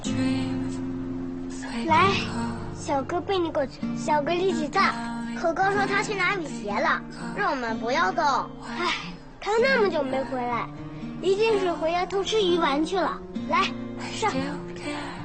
来，小哥背你过去。小哥力气大，可哥说他去拿雨鞋了，让我们不要动。唉，他那么久没回来，一定是回家偷吃鱼丸去了。来，上。